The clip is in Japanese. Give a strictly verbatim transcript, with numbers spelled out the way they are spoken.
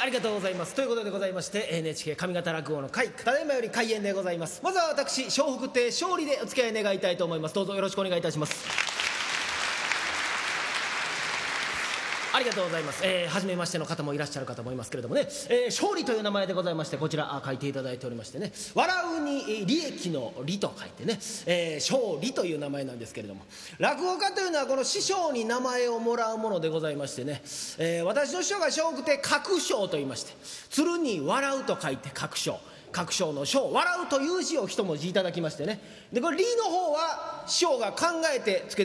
ありがとうございます。ということでございまして、 エヌエイチケー 上方落語の会、ただいまより開演でございます。まずは私笑福亭勝利でお付き合い願いたいと思います。どうぞよろしくお願いいたします。ありがとうございます。えー、初めましての方もいらっしゃる方もいますけれどもね、えー、勝利という名前でございまして、こちら書いていただいておりましてね、笑うに利益の利と書いてね、えー、勝利という名前なんですけれども、落語家というのはこの師匠に名前をもらうものでございましてね、えー、私の師匠が笑福亭鶴笑と言いまして、鶴に笑うと書いて鶴笑、鶴笑の笑、笑うという字を一文字いただきましてね、でこれ利の方は師匠が考えてつけて